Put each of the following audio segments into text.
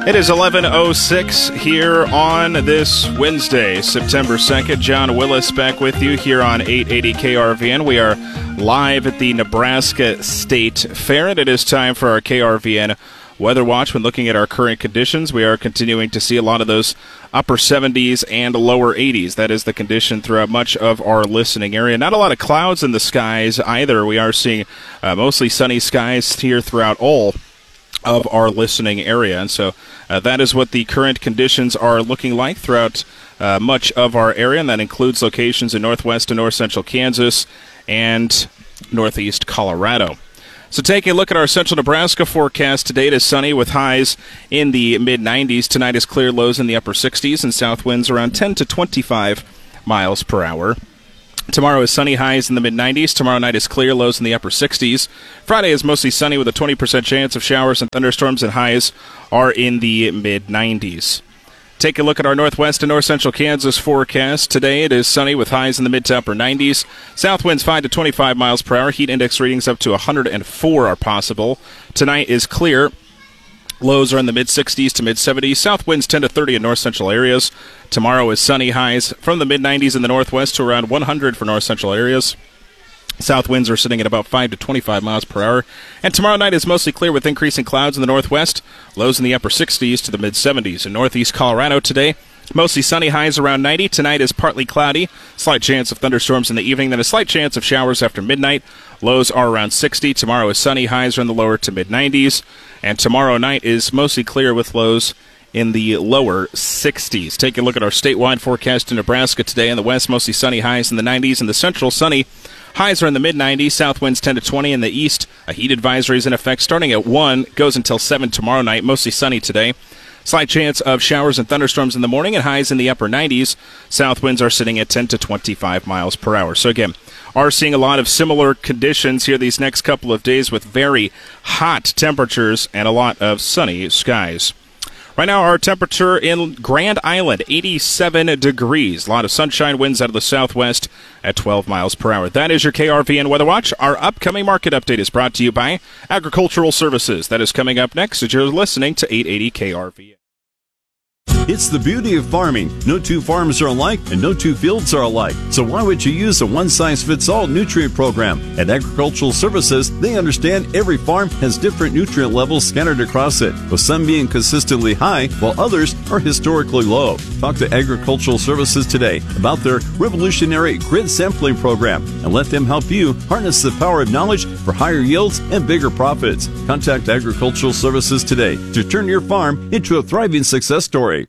It is 11:06 here on this Wednesday, September 2nd. John Willis back with you here on 880 KRVN. We are live at the Nebraska State Fair, and it is time for our KRVN Weather Watch. When looking at our current conditions, we are continuing to see a lot of those upper 70s and lower 80s. That is the condition throughout much of our listening area. Not a lot of clouds in the skies either. We are seeing mostly sunny skies here throughout all of our listening area. And so that is what the current conditions are looking like throughout much of our area, and that includes locations in northwest and north central Kansas and northeast Colorado. So taking a look at our central Nebraska forecast, today it is sunny with highs in the mid-90s. Tonight is clear, lows in the upper 60s, and south winds around 10 to 25 miles per hour. Tomorrow is sunny, highs in the mid-90s. Tomorrow night is clear, lows in the upper 60s. Friday is mostly sunny with a 20% chance of showers and thunderstorms, and highs are in the mid-90s. Take a look at our northwest and north central Kansas forecast. Today it is sunny with highs in the mid to upper 90s. South winds 5 to 25 miles per hour. Heat index readings up to 104 are possible. Tonight is clear. Lows are in the mid-60s to mid-70s. South winds 10 to 30 in north-central areas. Tomorrow is sunny, highs from the mid-90s in the northwest to around 100 for north-central areas. South winds are sitting at about 5 to 25 miles per hour. And tomorrow night is mostly clear with increasing clouds in the northwest. Lows in the upper 60s to the mid-70s. In northeast Colorado today, mostly sunny, highs around 90. Tonight is partly cloudy. Slight chance of thunderstorms in the evening, then a slight chance of showers after midnight. Lows are around 60. Tomorrow is sunny, highs are in the lower to mid-90s. And tomorrow night is mostly clear with lows in the lower 60s. Take a look at our statewide forecast in Nebraska today. In the west, mostly sunny, highs in the 90s. In the central, sunny, highs are in the mid-90s. South winds 10 to 20. In the east, a heat advisory is in effect starting at 1, goes until 7 tomorrow night. Mostly sunny today. Slight chance of showers and thunderstorms in the morning and highs in the upper 90s. South winds are sitting at 10 to 25 miles per hour. So again, are seeing a lot of similar conditions here these next couple of days with very hot temperatures and a lot of sunny skies. Right now, our temperature in Grand Island, 87 degrees. A lot of sunshine, winds out of the southwest at 12 miles per hour. That is your KRVN Weather Watch. Our upcoming market update is brought to you by Agricultural Services. That is coming up next as you're listening to 880 KRVN. It's the beauty of farming. No two farms are alike and no two fields are alike. So why would you use a one-size-fits-all nutrient program? At Agricultural Services, they understand every farm has different nutrient levels scattered across it, with some being consistently high while others are historically low. Talk to Agricultural Services today about their revolutionary grid sampling program and let them help you harness the power of knowledge for higher yields and bigger profits. Contact Agricultural Services today to turn your farm into a thriving success story.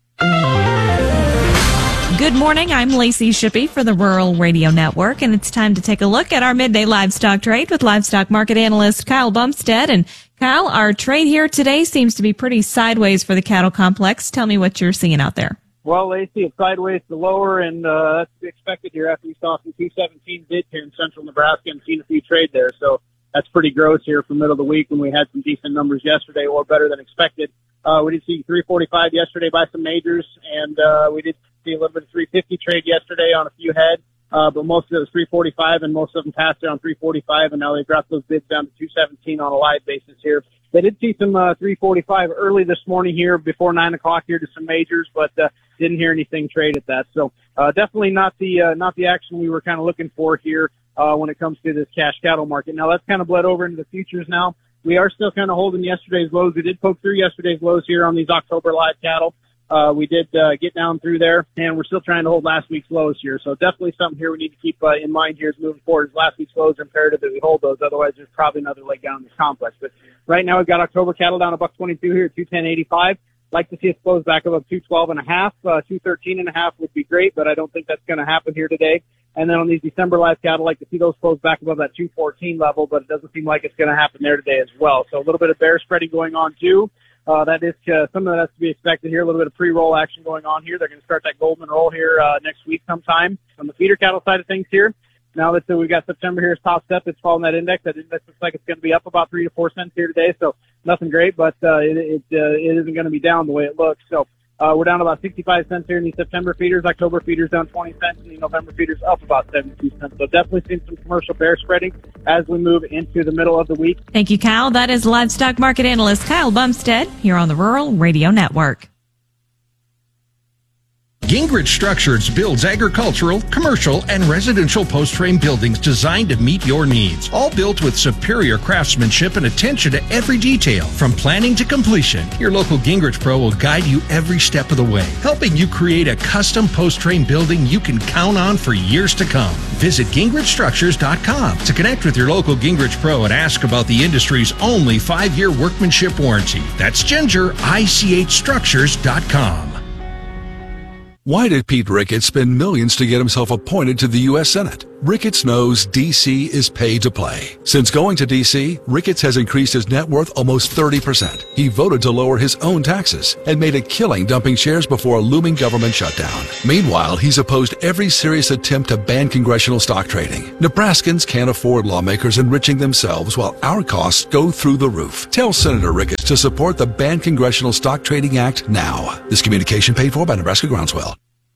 Good morning. I'm Lacey Shippey for the Rural Radio Network, and it's time to take a look at our midday livestock trade with livestock market analyst Kyle Bumstead. And Kyle, our trade here today seems to be pretty sideways for the cattle complex. Tell me what you're seeing out there. Well, Lacey, it's sideways to lower, and that's to be expected here after we saw some 217 bids here in central Nebraska and seen a few trade there. So that's pretty gross here for middle of the week when we had some decent numbers yesterday, or better than expected. We did see 345 yesterday by some majors, and we did see a little bit of 350 trade yesterday on a few head, but most of it was 345, and most of them passed around 345, and now they've dropped those bids down to 217 on a live basis here. They did see some 345 early this morning here before 9 o'clock here to some majors, but didn't hear anything trade at that. So definitely not the action we were kind of looking for here when it comes to this cash cattle market. Now that's kind of bled over into the futures now. We are still kind of holding yesterday's lows. We did poke through yesterday's lows here on these October live cattle. We did get down through there, and we're still trying to hold last week's lows here. So definitely something here we need to keep in mind here as moving forward. Is last week's lows are imperative that we hold those. Otherwise, there's probably another leg down in this complex. But right now, we've got October cattle down $1.22 here at 210.85. Like to see it close back above 212.5. 213.5 would be great, but I don't think that's going to happen here today. And then on these December live cattle, like to see those close back above that 214 level, but it doesn't seem like it's going to happen there today as well. So a little bit of bear spreading going on too. That is some of that's to be expected here. A little bit of pre-roll action going on here. They're going to start that Goldman roll here next week sometime. On the feeder cattle side of things here, now that we've got September here as top step, it's following that index. That index looks like it's going to be up about 3 to 4 cents here today. So nothing great, but it isn't going to be down the way it looks. So We're down about 65 cents here in the September feeders. October feeders down 20 cents, and the November feeders up about 72 cents. So definitely seeing some commercial bear spreading as we move into the middle of the week. Thank you, Kyle. That is livestock market analyst Kyle Bumstead here on the Rural Radio Network. Gingrich Structures builds agricultural, commercial, and residential post-frame buildings designed to meet your needs. All built with superior craftsmanship and attention to every detail. From planning to completion, your local Gingrich Pro will guide you every step of the way, helping you create a custom post-frame building you can count on for years to come. Visit GingrichStructures.com to connect with your local Gingrich Pro and ask about the industry's only 5-year workmanship warranty. That's GingerICHStructures.com. Why did Pete Ricketts spend millions to get himself appointed to the U.S. Senate? Ricketts knows D.C. is paid to play. Since going to D.C., Ricketts has increased his net worth almost 30%. He voted to lower his own taxes and made a killing dumping shares before a looming government shutdown. Meanwhile, he's opposed every serious attempt to ban congressional stock trading. Nebraskans can't afford lawmakers enriching themselves while our costs go through the roof. Tell Senator Ricketts to support the Ban Congressional Stock Trading Act now. This communication paid for by Nebraska Groundswell.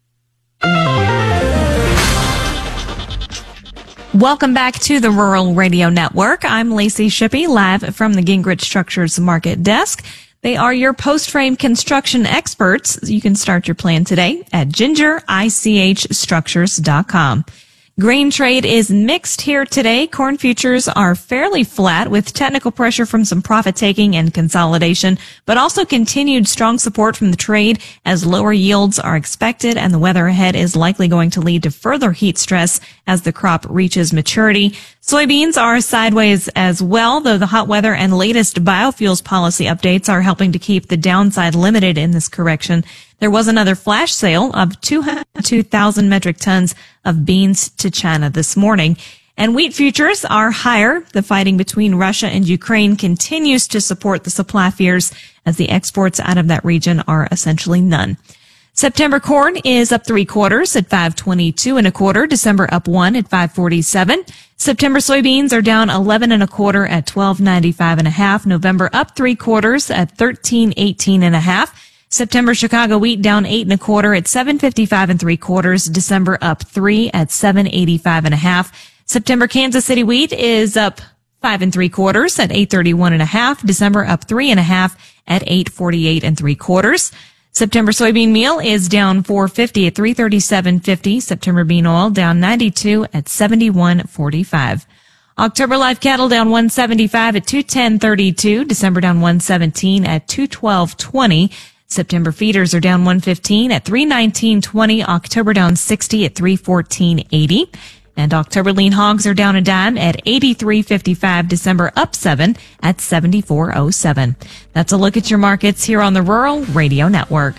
Welcome back to the Rural Radio Network. I'm Lacey Shippey, live from the Gingrich Structures Market Desk. They are your post-frame construction experts. You can start your plan today at GingerICHStructures.com. Grain trade is mixed here today. Corn futures are fairly flat with technical pressure from some profit taking and consolidation, but also continued strong support from the trade as lower yields are expected and the weather ahead is likely going to lead to further heat stress as the crop reaches maturity. Soybeans are sideways as well, though the hot weather and latest biofuels policy updates are helping to keep the downside limited in this correction. There was another flash sale of 2,000 metric tons of beans to China this morning. And wheat futures are higher. The fighting between Russia and Ukraine continues to support the supply fears as the exports out of that region are essentially none. September corn is up 3/4 at 5.22 1/4. December up 1 at 5.47. September soybeans are down 11 1/4 at 12.95 1/2. November up 3/4 at 13.18 1/2. September Chicago wheat down 8 1/4 at 7.55 3/4. December up 3 at 7.85 1/2. September Kansas City wheat is up 5 3/4 at 8.31 1/2. December up 3 1/2 at 8.48 3/4. September soybean meal is down 4.50 at 3.37.50. September bean oil down 92 at 71.45. October live cattle down 175 at 210.32. December down 117 at 212.20. September feeders are down 115 at 319.20. October down 60 at 314.80. And October lean hogs are down a dime at 83.55. December up 7 at 74.07. That's a look at your markets here on the Rural Radio Network.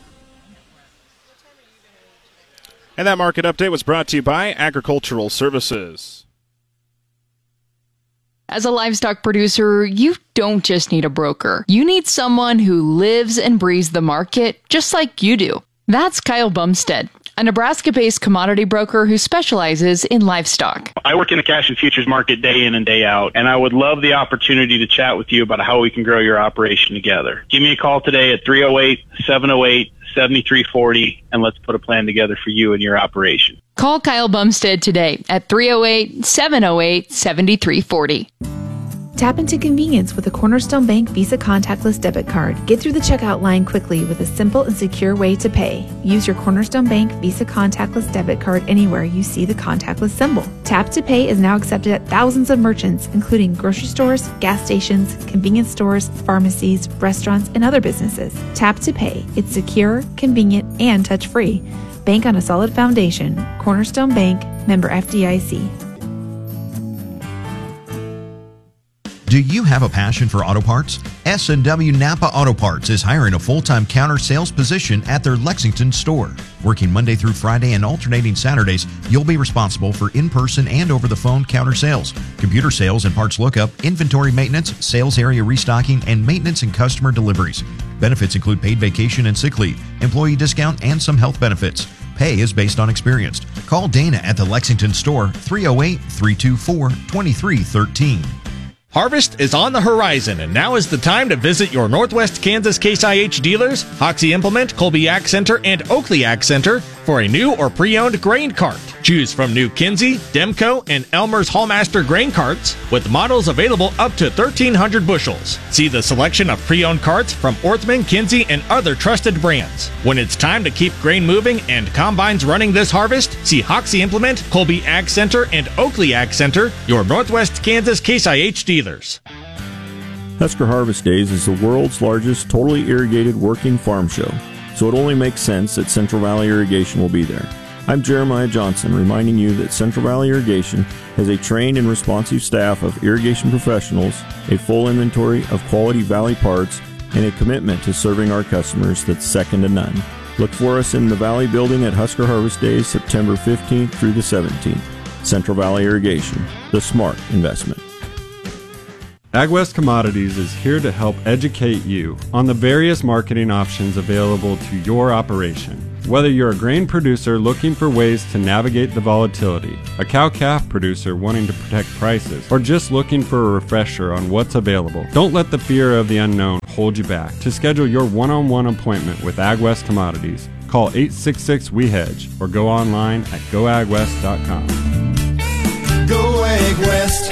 And that market update was brought to you by Agricultural Services. As a livestock producer, you don't just need a broker. You need someone who lives and breathes the market just like you do. That's Kyle Bumstead, a Nebraska-based commodity broker who specializes in livestock. I work in the cash and futures market day in and day out, and I would love the opportunity to chat with you about how we can grow your operation together. Give me a call today at 308-708-7340, and let's put a plan together for you and your operation. Call Kyle Bumstead today at 308-708-7340. Tap into convenience with a Cornerstone Bank Visa contactless debit card. Get through the checkout line quickly with a simple and secure way to pay. Use your Cornerstone Bank Visa contactless debit card anywhere you see the contactless symbol. Tap to Pay is now accepted at thousands of merchants, including grocery stores, gas stations, convenience stores, pharmacies, restaurants, and other businesses. Tap to Pay. It's secure, convenient, and touch-free. Bank on a solid foundation. Cornerstone Bank, member FDIC. Do you have a passion for auto parts? S&W Napa Auto Parts is hiring a full-time counter sales position at their Lexington store. Working Monday through Friday and alternating Saturdays, you'll be responsible for in-person and over-the-phone counter sales, computer sales and parts lookup, inventory maintenance, sales area restocking, and maintenance and customer deliveries. Benefits include paid vacation and sick leave, employee discount, and some health benefits. Pay is based on experience. Call Dana at the Lexington store, 308-324-2313. Harvest is on the horizon, and now is the time to visit your Northwest Kansas Case IH dealers, Hoxie Implement, Colby Ag Center, and Oakley Ag Center for a new or pre-owned grain cart. Choose from new Kinsey, Demco, and Elmer's Hallmaster grain carts with models available up to 1,300 bushels. See the selection of pre-owned carts from Orthman, Kinsey, and other trusted brands. When it's time to keep grain moving and combines running this harvest, see Hoxie Implement, Colby Ag Center, and Oakley Ag Center, your Northwest Kansas Case IH dealers. Husker Harvest Days is the world's largest totally irrigated working farm show, so it only makes sense that Central Valley Irrigation will be there. I'm Jeremiah Johnson, reminding you that Central Valley Irrigation has a trained and responsive staff of irrigation professionals, a full inventory of quality Valley parts, and a commitment to serving our customers that's second to none. Look for us in the Valley Building at Husker Harvest Days, September 15th through the 17th. Central Valley Irrigation, the smart investment. AgWest Commodities is here to help educate you on the various marketing options available to your operation. Whether you're a grain producer looking for ways to navigate the volatility, a cow-calf producer wanting to protect prices, or just looking for a refresher on what's available, don't let the fear of the unknown hold you back. To schedule your one-on-one appointment with AgWest Commodities, call 866-WE-HEDGE or go online at goagwest.com. Go AgWest.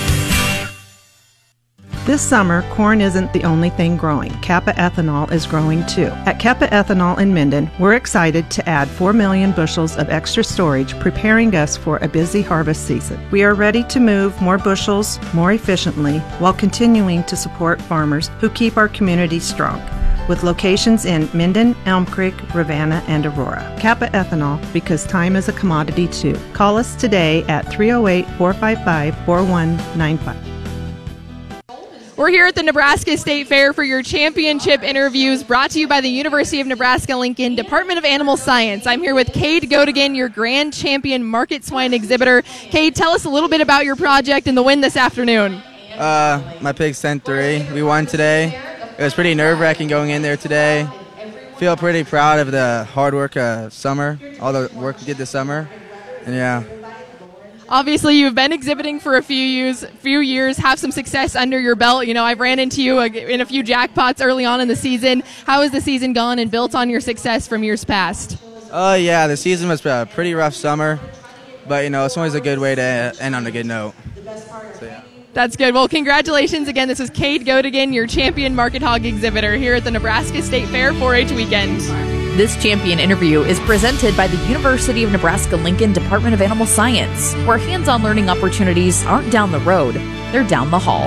This summer, corn isn't the only thing growing. Kappa Ethanol is growing too. At Kappa Ethanol in Minden, we're excited to add 4 million bushels of extra storage, preparing us for a busy harvest season. We are ready to move more bushels more efficiently while continuing to support farmers who keep our community strong. With locations in Minden, Elm Creek, Ravenna, and Aurora. Kappa Ethanol, because time is a commodity too. Call us today at 308-455-4195. We're here at the Nebraska State Fair for your championship interviews, brought to you by the University of Nebraska-Lincoln Department of Animal Science. I'm here with Cade Godigan, your grand champion market swine exhibitor. Cade, tell us a little bit about your project and the win this afternoon. My pigs sent 3. We won today. It was pretty nerve-wracking going in there today. Feel pretty proud of the hard work summer, all the work we did this summer, and yeah. Obviously, you've been exhibiting for a few years, have some success under your belt. You know, I've ran into you in a few jackpots early on in the season. How has the season gone and built on your success from years past? Yeah, the season was a pretty rough summer, but, you know, it's always a good way to end on a good note. So, yeah. That's good. Well, congratulations again. This is Cade Godigan, your champion market hog exhibitor here at the Nebraska State Fair 4-H weekend. This champion interview is presented by the University of Nebraska-Lincoln Department of Animal Science, where hands-on learning opportunities aren't down the road, they're down the hall.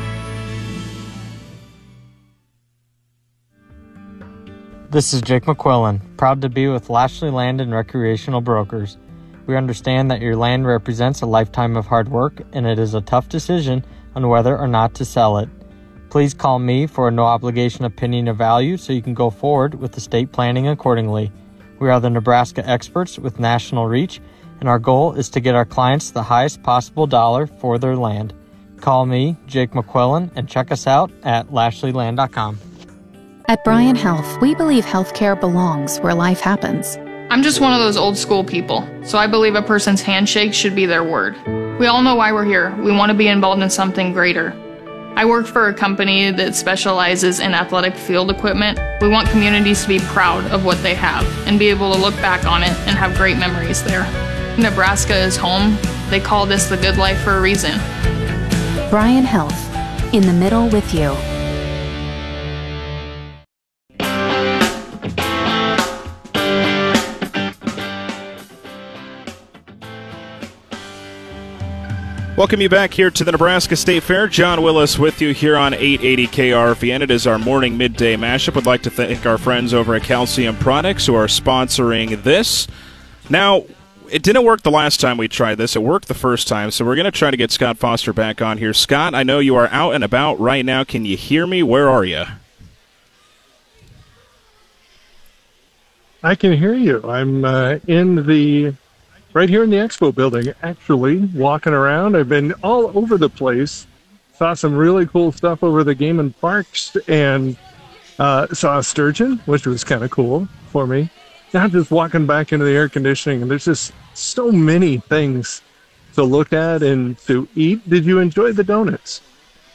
This is Jake McQuillan, proud to be with Lashley Land and Recreational Brokers. We understand that your land represents a lifetime of hard work, and it is a tough decision on whether or not to sell it. Please call me for a no-obligation opinion of value so you can go forward with estate planning accordingly. We are the Nebraska experts with national reach, and our goal is to get our clients the highest possible dollar for their land. Call me, Jake McQuillan, and check us out at lashleyland.com. At Bryan Health, we believe healthcare belongs where life happens. I'm just one of those old school people, so I believe a person's handshake should be their word. We all know why we're here. We want to be involved in something greater. I work for a company that specializes in athletic field equipment. We want communities to be proud of what they have and be able to look back on it and have great memories there. Nebraska is home. They call this the good life for a reason. Bryan Health, in the middle with you. Welcome you back here to the Nebraska State Fair. John Willis with you here on 880 KRVN. It is our morning midday mashup. We'd like to thank our friends over at Calcium Products who are sponsoring this. Now, it didn't work the last time we tried this. It worked the first time, so we're going to try to get Scott Foster back on here. Scott, I know you are out and about right now. Can you hear me? Where are you? I can hear you. I'm right here in the expo building, actually, walking around. I've been all over the place. Saw some really cool stuff over the Game and Parks, and saw a sturgeon, which was kind of cool for me. Now I'm just walking back into the air conditioning, and there's just so many things to look at and to eat. Did you enjoy the donuts?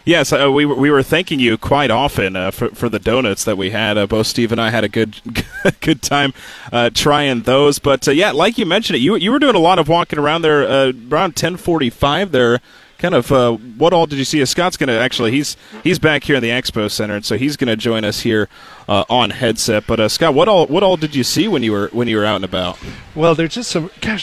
Yes, we were thanking you quite often for the donuts that we had. Both Steve and I had a good time trying those. But yeah, like you mentioned, you were doing a lot of walking around there around 10:45 there. Kind of what all did you see? Scott's going to actually he's back here in the Expo Center, and so he's going to join us here on headset. But Scott, what all did you see when you were out and about? Well, there's just some